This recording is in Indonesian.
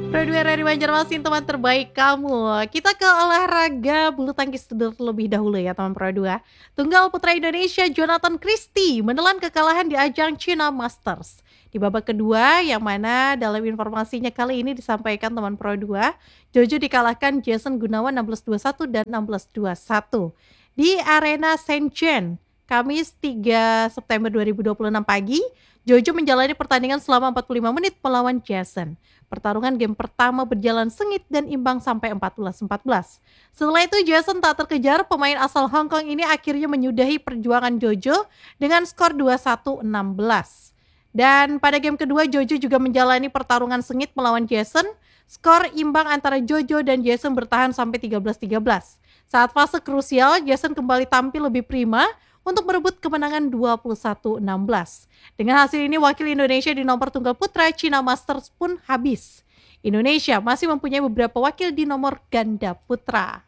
Prodware dari Banjarmasin, teman terbaik kamu. Kita ke olahraga bulu tangkis terlebih dahulu ya teman Pro 2. Tunggal putra Indonesia Jonathan Christie menelan kekalahan di ajang China Masters. Di babak kedua yang mana dalam informasinya kali ini disampaikan teman Pro 2, Jojo dikalahkan Jason Gunawan 16-21 dan 16-21 di arena Shenzhen. Kamis 3 September 2026 pagi, Jojo menjalani pertandingan selama 45 menit melawan Jason. Pertarungan game pertama berjalan sengit dan imbang sampai 14-14. Setelah itu Jason tak terkejar, pemain asal Hong Kong ini akhirnya menyudahi perjuangan Jojo dengan skor 21-16. Dan pada game kedua Jojo juga menjalani pertarungan sengit melawan Jason. Skor imbang antara Jojo dan Jason bertahan sampai 13-13. Saat fase krusial, Jason kembali tampil lebih prima untuk merebut kemenangan 21-16. Dengan hasil ini, wakil Indonesia di nomor tunggal putra China Masters pun habis. Indonesia masih mempunyai beberapa wakil di nomor ganda putra.